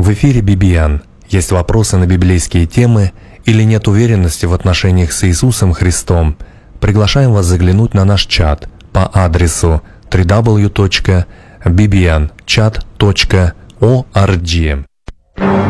В эфире Бибиян. Есть вопросы на библейские темы или нет уверенности в отношениях с Иисусом Христом? Приглашаем вас заглянуть на наш чат по адресу www.bibianchat.org.